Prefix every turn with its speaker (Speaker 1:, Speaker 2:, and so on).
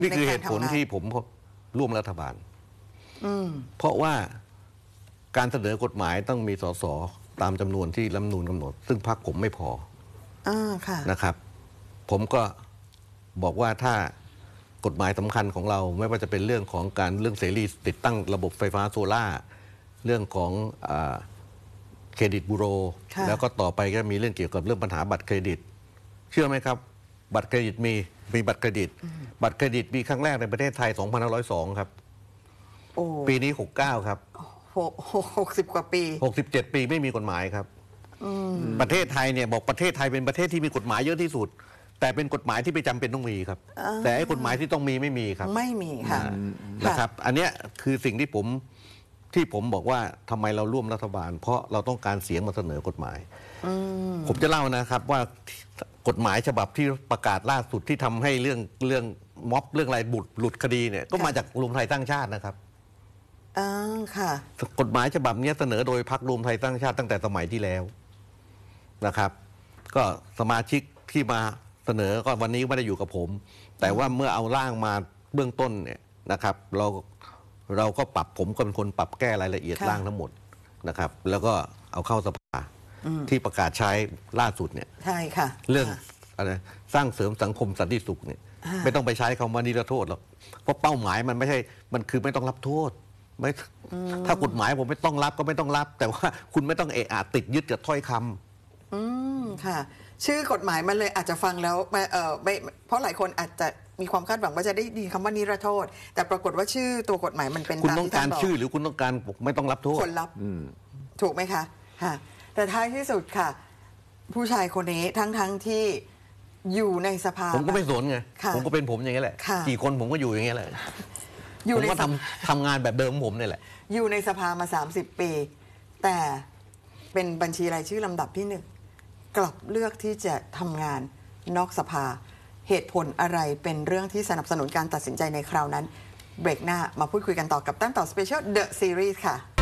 Speaker 1: นี่คือเหตุผลที่ผมร่วมรัฐบาลเพราะว่าการเสนอกฎหมายต้องมีสสตามจำนวนที่รัฐธรรมนูญกำหนดซึ่งพรรคผมไม่พอนะครับผมก็บอกว่าถ้ากฎหมายสำคัญของเราไม่ว่าจะเป็นเรื่องของการเรื่องเสรีติดตั้งระบบไฟฟ้าโซล่าเรื่องของเครดิตบูโรแล้วก็ต่อไปก็มีเรื่องเกี่ยวกับเรื่องปัญหาบัตรเครดิตเชื่อไหมครับบัตรเครดิตมีบัตรเครดิตมีครั้งแรกในประเทศไทย 2502 ครับปีนี้ 69 ครับ
Speaker 2: 60 กว่าปี
Speaker 1: 67 ปีไม่มีกฎหมายครับประเทศไทยเนี่ยบอกประเทศไทยเป็นประเทศที่มีกฎหมายเยอะที่สุดแต่เป็นกฎหมายที่ไม่จำเป็นต้องมีครับแต่ไอ้กฎหมายที่ต้องมีไม่มีครับ
Speaker 2: ไม่มีค่ะ
Speaker 1: นะครับอันเนี้ยคือสิ่งที่ผมบอกว่าทำไมเราร่วมรัฐบาลเพราะเราต้องการเสียงมาเสนอกฎหมายผมจะเล่านะครับว่ากฎหมายฉบับที่ประกาศล่าสุดที่ทำให้เรื่องม็อบเรื่องอะไรหลุดคดีเนี่ยก็มาจากรวมไทยสร้างชาตินะครับ
Speaker 2: ค่ะ
Speaker 1: กฎหมายฉบับนี้เสนอโดยพรรครวมไทยสร้างชาติตั้งแต่สมัยที่แล้วนะครับก็สมาชิกที่มาเสนอก็วันนี้ไม่ได้อยู่กับผมแต่ว่าเมื่อเอาร่างมาเบื้องต้นเนี่ยนะครับเราก็ปรับผมก็เป็นคนปรับแก้รายละเอียดร่างทั้งหมดนะครับแล้วก็เอาเข้าสภาที่ประกาศใช้ล่าสุดเนี่ย
Speaker 2: ใช่ค่ะ
Speaker 1: เรื่องอะไรสร้างเสริมสังคมสันติสุขเนี่ยไม่ต้องไปใช้คำว่านิรโทษหรอกเพราะเป้าหมายมันไม่ใช่มันคือไม่ต้องรับโทษไม่ถ้ากฎหมายผมไม่ต้องรับก็ไม่ต้องรับแต่ว่าคุณไม่ต้องติดยึดกับถ้อยค
Speaker 2: ำค่ะชื่อกฎหมายมันเลยอาจจะฟังแล้วไม่เพราะหลายคนอาจจะมีความคาดหวังว่าจะได้ยินคำว่านิรโทษแต่ปรากฏว่าชื่อตัวกฎหมายมันเป็น
Speaker 1: คุณต้องการชื่อหรือคุณต้องการไม่ต้องรับโทษ
Speaker 2: คนรับถูกไหมคะค่ะแต่ท้ายที่สุดค่ะผู้ชายคนนี้ทั้งที่อยู่ในสภา
Speaker 1: ผมก็ไม่สนไงผมก็เป็นผมอย่างนี้แหละกี่คนผมก็อยู่อย่างนี้แหละผมก็ทำงานแบบเดิมผมนี่แหละ
Speaker 2: อยู่ในสภามา30 ปีแต่เป็นบัญชีรายชื่อลำดับที่1กลับเลือกที่จะทำงานนอกสภาเหตุผลอะไรเป็นเรื่องที่สนับสนุนการตัดสินใจในคราวนั้นเบรกหน้ามาพูดคุยกันต่อกับตั้นต่อสเปเชียลเดอะซีรีส์ค่ะ